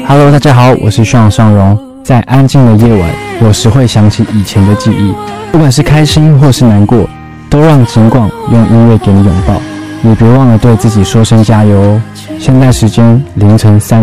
Hello， 大家好，我是尚尚荣。在安静的夜晚，有时会想起以前的记忆，不管是开心或是难过，都让景广用音乐给你拥抱。也别忘了对自己说声加油哦。现在时间凌晨3